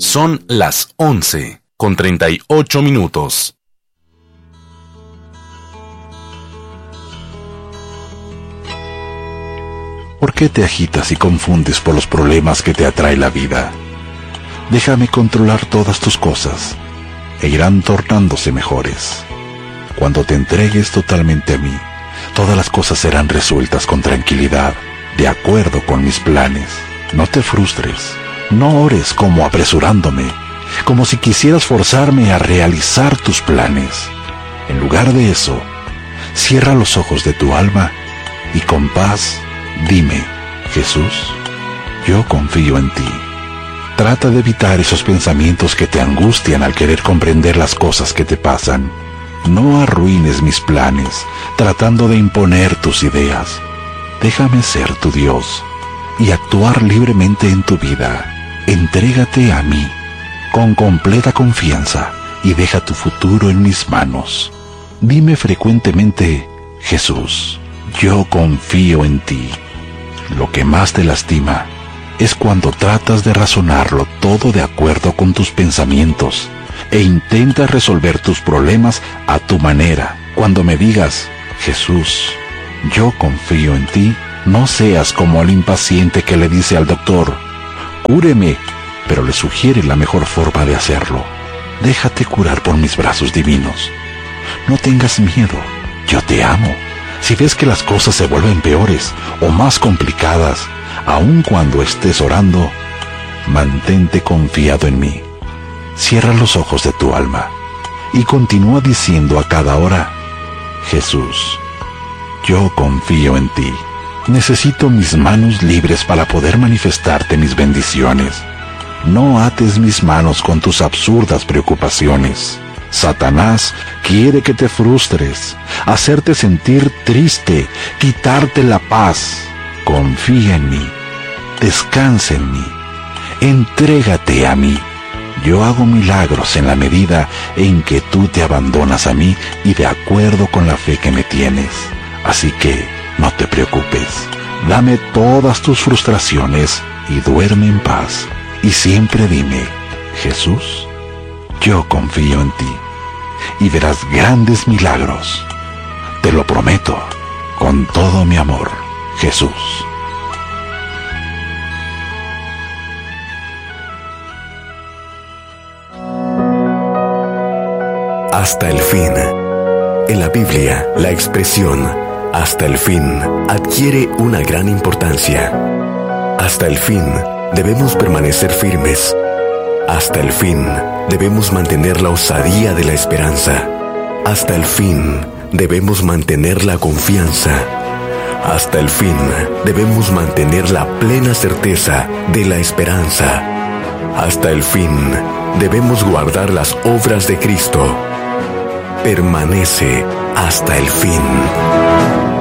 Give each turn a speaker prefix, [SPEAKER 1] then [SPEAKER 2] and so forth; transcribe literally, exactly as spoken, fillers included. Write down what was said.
[SPEAKER 1] Son las once con treinta y ocho minutos.
[SPEAKER 2] ¿Por qué te agitas y confundes por los problemas que te atrae la vida? Déjame controlar todas tus cosas, e irán tornándose mejores. Cuando te entregues totalmente a mí, todas las cosas serán resueltas con tranquilidad, de acuerdo con mis planes. No te frustres, no ores como apresurándome, como si quisieras forzarme a realizar tus planes. En lugar de eso, cierra los ojos de tu alma y con paz dime: Jesús, yo confío en ti. Trata de evitar esos pensamientos que te angustian al querer comprender las cosas que te pasan. No arruines mis planes tratando de imponer tus ideas. Déjame ser tu Dios y actuar libremente en tu vida. Entrégate a mí con completa confianza y deja tu futuro en mis manos. Dime frecuentemente: Jesús, yo confío en ti. Lo que más te lastima es cuando tratas de razonarlo todo de acuerdo con tus pensamientos e intentas resolver tus problemas a tu manera. Cuando me digas: Jesús, yo confío en ti, no seas como el impaciente que le dice al doctor: cúreme, pero le sugiere la mejor forma de hacerlo. Déjate curar por mis brazos divinos. No tengas miedo, yo te amo. Si ves que las cosas se vuelven peores o más complicadas, aun cuando estés orando, mantente confiado en mí. Cierra los ojos de tu alma y continúa diciendo a cada hora: Jesús, yo confío en ti. Necesito mis manos libres para poder manifestarte mis bendiciones. No ates mis manos con tus absurdas preocupaciones. Satanás quiere que te frustres, hacerte sentir triste, quitarte la paz. Confía en mí, descansa en mí, entrégate a mí. Yo hago milagros en la medida en que tú te abandonas a mí y de acuerdo con la fe que me tienes. Así que no te preocupes, dame todas tus frustraciones y duerme en paz. Y siempre dime: Jesús, yo confío en ti, y verás grandes milagros. Te lo prometo, con todo mi amor, Jesús.
[SPEAKER 3] Hasta el fin. En la Biblia, la expresión hasta el fin adquiere una gran importancia. Hasta el fin debemos permanecer firmes. Hasta el fin debemos mantener la osadía de la esperanza. Hasta el fin debemos mantener la confianza. Hasta el fin debemos mantener la plena certeza de la esperanza. Hasta el fin debemos guardar las obras de Cristo. Permanece hasta el fin.